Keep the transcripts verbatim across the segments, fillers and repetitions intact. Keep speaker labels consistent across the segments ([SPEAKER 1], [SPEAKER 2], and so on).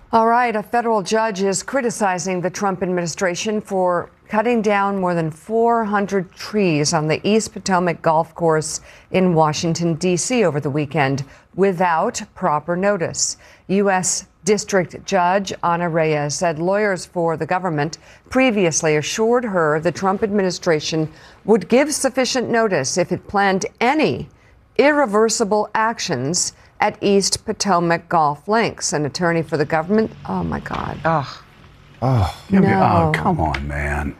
[SPEAKER 1] All right, a federal judge is criticizing the Trump administration for cutting down more than four hundred trees on the East Potomac Golf Course in Washington, D C over the weekend without proper notice. U S District Judge Ana Reyes said lawyers for the government previously assured her the Trump administration would give sufficient notice if it planned any irreversible actions at East Potomac Golf Links. An attorney for the government. Oh, my God.
[SPEAKER 2] Oh,
[SPEAKER 3] oh,
[SPEAKER 1] no.
[SPEAKER 3] Me, oh come on, man.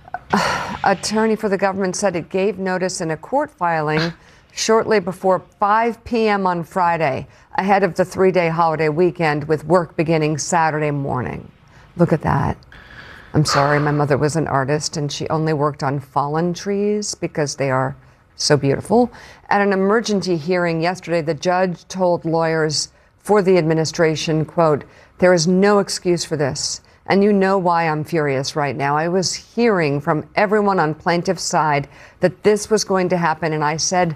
[SPEAKER 1] Attorney for the government said it gave notice in a court filing shortly before five p.m. on Friday, ahead of the three-day holiday weekend with work beginning Saturday morning. Look at that. I'm sorry, my mother was an artist and she only worked on fallen trees because they are so beautiful. At an emergency hearing yesterday, the judge told lawyers for the administration, quote, "There is no excuse for this. And you know why I'm furious right now. I was hearing from everyone on plaintiff's side that this was going to happen, and I said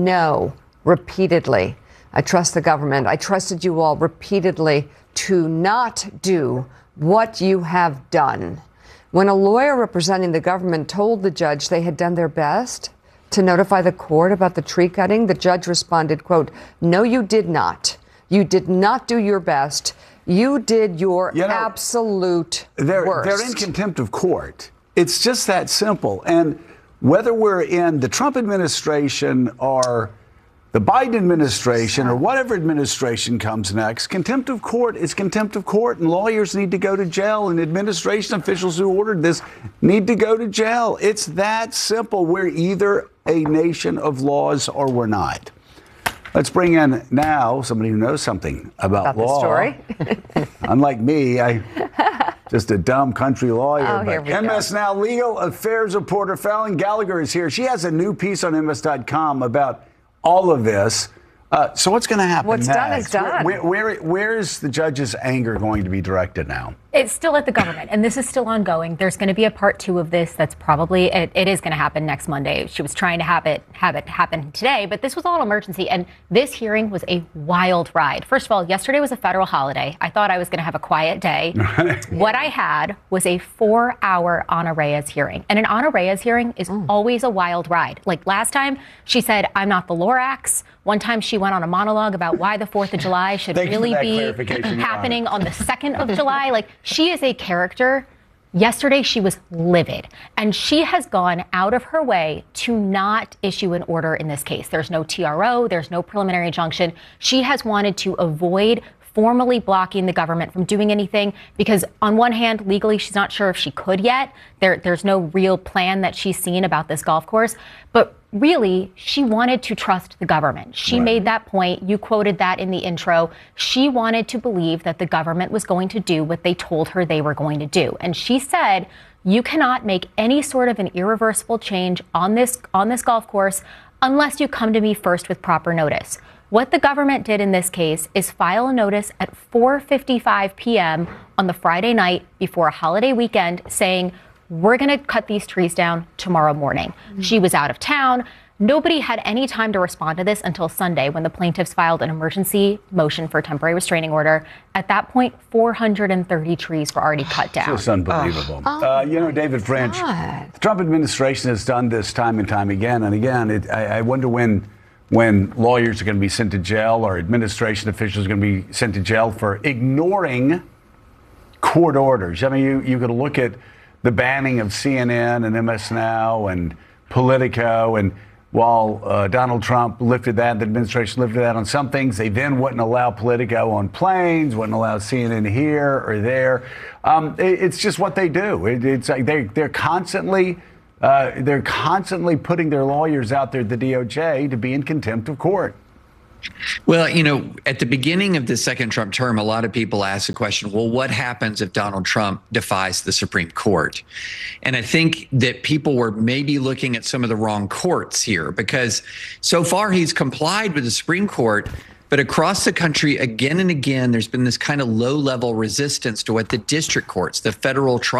[SPEAKER 1] no repeatedly. I trust the government. I trusted you all repeatedly to not do what you have done." When a lawyer representing the government told the judge they had done their best to notify the court about the tree cutting, the judge responded, quote, "No, you did not. You did not do your best. You did your you know, absolute
[SPEAKER 3] they're,
[SPEAKER 1] worst."
[SPEAKER 3] They're in contempt of court. It's just that simple. And whether we're in the Trump administration or the Biden administration or whatever administration comes next, contempt of court is contempt of court, and lawyers need to go to jail, and administration officials who ordered this need to go to jail. It's that simple. We're either a nation of laws or we're not. Let's bring in now somebody who knows something about,
[SPEAKER 1] about
[SPEAKER 3] law.
[SPEAKER 1] The story.
[SPEAKER 3] Unlike me, I just a dumb country lawyer.
[SPEAKER 1] Oh, here
[SPEAKER 3] but
[SPEAKER 1] we
[SPEAKER 3] M S
[SPEAKER 1] go.
[SPEAKER 3] Now legal affairs reporter Fallon Gallagher is here. She has a new piece on M S dot com about all of this. Uh, so what's going to happen
[SPEAKER 1] What's
[SPEAKER 3] next?
[SPEAKER 1] done is done.
[SPEAKER 3] Where, where, where, where is the judge's anger going to be directed now?
[SPEAKER 2] It's still at the government, and this is still ongoing. There's going to be a part two of this that's probably, it, it is going to happen next Monday. She was trying to have it, have it happen today, but this was all an emergency, and this hearing was a wild ride. First of all, yesterday was a federal holiday. I thought I was going to have a quiet day. What I had was a four-hour Ana Reyes hearing, and an Ana Reyes hearing is mm. always a wild ride. Like last time, she said, "I'm not the Lorax." One time she went on a monologue about why the fourth of July should really be happening on the second of July. Like, she is a character. Yesterday, she was livid, and she has gone out of her way to not issue an order in this case. There's no T R O. There's no preliminary injunction. She has wanted to avoid formally blocking the government from doing anything because, on one hand, legally, she's not sure if she could yet. There, there's no real plan that she's seen about this golf course. But really, she wanted to trust the government. She right. made that point. You quoted that in the intro. She wanted to believe that the government was going to do what they told her they were going to do. And she said, you cannot make any sort of an irreversible change on this, on this golf course unless you come to me first with proper notice. What the government did in this case is file a notice at four fifty-five p.m. on the Friday night before a holiday weekend saying, we're going to cut these trees down tomorrow morning. Mm-hmm. She was out of town. Nobody had any time to respond to this until Sunday when the plaintiffs filed an emergency motion for a temporary restraining order. At that point, four hundred thirty trees were already cut down.
[SPEAKER 3] It's unbelievable.
[SPEAKER 1] Oh,
[SPEAKER 3] uh, you know, David French,
[SPEAKER 1] God.
[SPEAKER 3] the Trump administration has done this time and time again and again. It, I, I wonder when when lawyers are going to be sent to jail or administration officials are going to be sent to jail for ignoring court orders. I mean, you, you could look at the banning of C N N and M S Now and Politico, and while uh, Donald Trump lifted that, the administration lifted that on some things, they then wouldn't allow Politico on planes, wouldn't allow C N N here or there. Um, it, it's just what they do. It, it's like they, they're constantly uh, they're constantly putting their lawyers out there at the D O J to be in contempt of court.
[SPEAKER 4] Well, you know, at the beginning of the second Trump term, a lot of people asked the question, well, what happens if Donald Trump defies the Supreme Court? And I think that people were maybe looking at some of the wrong courts here, because so far he's complied with the Supreme Court. But across the country, again and again, there's been this kind of low level resistance to what the district courts, the federal trial